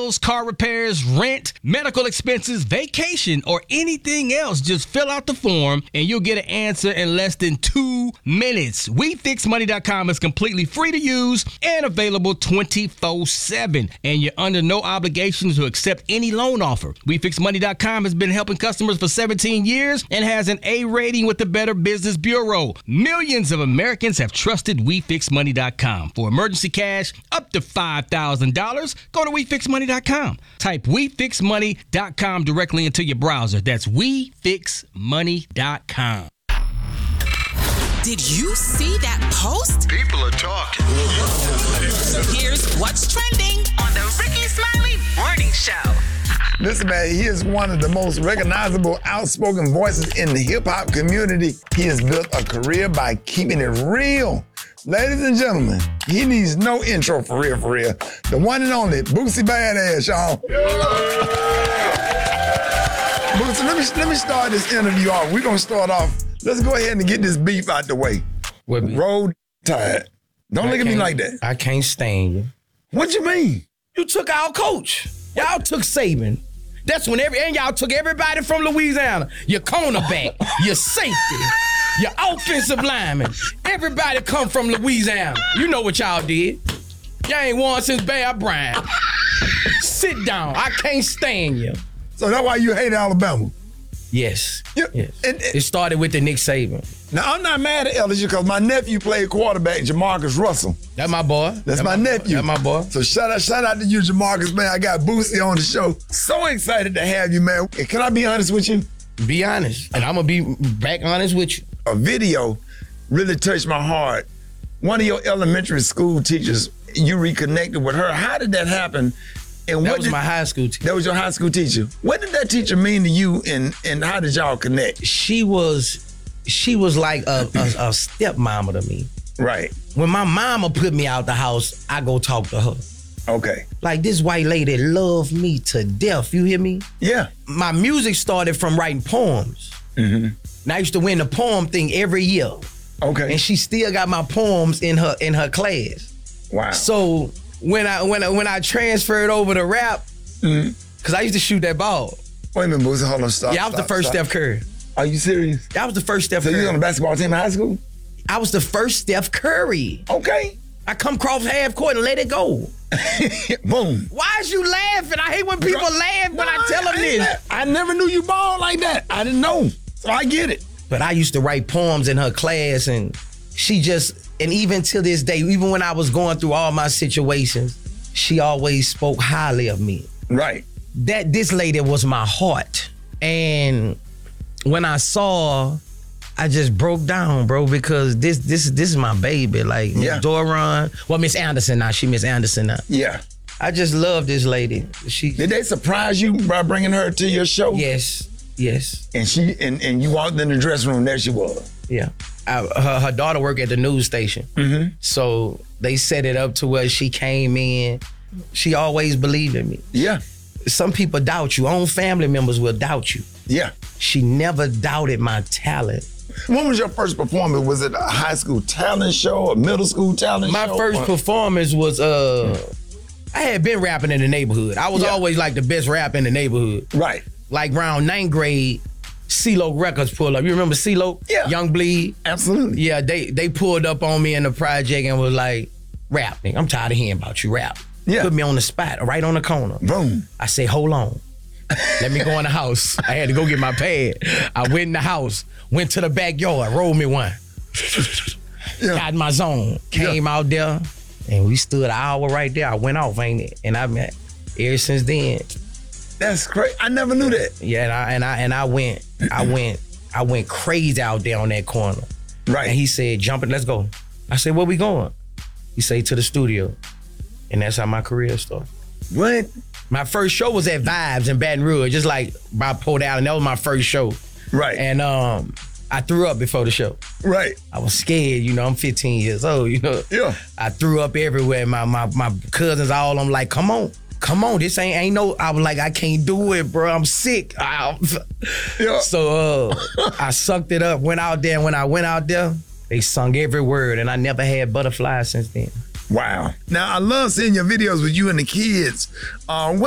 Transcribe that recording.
bills, car repairs, rent, medical expenses, vacation, or anything else, just fill out the form and you'll get an answer in less than 2 minutes. WeFixMoney.com is completely free to use and available 24/7. And you're under no obligation to accept any loan offer. WeFixMoney.com has been helping customers for 17 years and has an A rating with the Better Business Bureau. Millions of Americans have trusted WeFixMoney.com. For emergency cash up to $5,000, go to WeFixMoney.com. Type WeFixMoney.com directly into your browser. That's WeFixMoney.com. Did you see that post? People are talking. Here's what's trending on the Ricky Smiley Morning Show. Listen, man, he is one of the most recognizable, outspoken voices in the hip-hop community. He has built a career by keeping it real. Ladies and gentlemen, he needs no intro for real, for real. The one and only Boosie Badass, y'all. Boosie, let me start this interview off. We're going to start off. Let's go ahead and get this beef out the way. Roll Tide. Don't look at me like that. I can't stand you. What you mean? You took our coach. Y'all took Saban. That's when and y'all took everybody from Louisiana. Your cornerback, your safety, your offensive lineman. Everybody come from Louisiana. You know what y'all did. Y'all ain't won since Bear Bryant. Sit down. I can't stand you. So that's why you hate Alabama? Yes. Yeah. Yes. It started with the Nick Saban. Now, I'm not mad at LSU because my nephew played quarterback, Jamarcus Russell. That's my boy. That's my nephew. That's my boy. So shout out to you, Jamarcus, man. I got Boosie on the show. So excited to have you, man. And can I be honest with you? Be honest. And I'm going to be back honest with you. A video really touched my heart. One of your elementary school teachers, you reconnected with her. How did that happen? And that was my high school teacher. That was your high school teacher. What did that teacher mean to you, and how did y'all connect? She was like a stepmama to me. Right. When my mama put me out the house, I go talk to her. Okay. Like, this white lady loved me to death. You hear me? Yeah. My music started from writing poems. Mm-hmm. And I used to win the poem thing every year. Okay. And she still got my poems in her class. Wow. So when I transferred over to rap, because I used to shoot that ball. Wait a minute, Boosie, hold on, stop. Yeah, I was the first Steph Curry. Are you serious? I was the first Steph Curry. So you was on the basketball team in high school? I was the first Steph Curry. Okay. I come across half court and let it go. Boom. Why is you laughing? I hate when people laugh when I tell them this. I never knew you balled like that. I didn't know. So I get it. But I used to write poems in her class, and she just, and even to this day, even when I was going through all my situations, she always spoke highly of me. Right. This lady was my heart. And when I saw, I just broke down, bro, because this is my baby. Like, Miss Doran, well, Miss Anderson now. She Miss Anderson now. Yeah. I just love this lady. Did they surprise you by bringing her to your show? Yes. And she and you walked in the dressing room, there she was. Yeah. Her daughter worked at the news station. Mm-hmm. So they set it up to where she came in. She always believed in me. Yeah. Some people doubt you. Own family members will doubt you. Yeah. She never doubted my talent. When was your first performance? Was it a high school talent show, a middle school talent show? My first performance was, I had been rapping in the neighborhood. I was always like the best rapper in the neighborhood. Right. Like around 9th grade, CeeLo Records pulled up. You remember CeeLo? Yeah. Young Bleed? Absolutely. Yeah, they pulled up on me in the project and was like, rap, nigga. I'm tired of hearing about you, rap. Yeah. Put me on the spot, right on the corner. Boom. I say, hold on. Let me go in the house. I had to go get my pad. I went in the house, went to the backyard, rolled me one. Got in my zone. Came out there, and we stood an hour right there. I went off, ain't it? And ever since then. That's great. I never knew that. Yeah, I went crazy out there on that corner. Right. And he said, jump it, let's go. I said, where we going? He said, to the studio. And that's how my career started. What? My first show was at Vibes in Baton Rouge, just like by Port Allen. That was my first show. Right. And I threw up before the show. Right. I was scared, I'm 15 years old, Yeah. I threw up everywhere. My cousins, all of them like, come on, this ain't no, I was like, I can't do it, bro, I'm sick. Yeah. So I sucked it up, went out there, and when I went out there, they sung every word, and I never had butterflies since then. Wow. Now, I love seeing your videos with you and the kids.